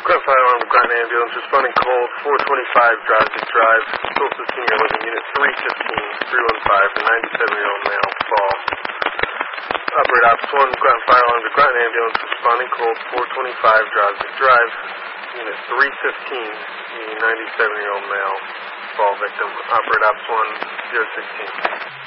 Grunt Fire Alarm, Grunt Ambulance, responding cold, 425 Drogsy Drive, Social Senior Living Unit 315, 315, a 97-year-old male, fall. Operate Ops 1, Grunt Fire Alarm to Grunt Ambulance, responding cold, 425 Drogsy Drive, Unit 315, a 97-year-old male, fall victim. Operate Ops 1, 016.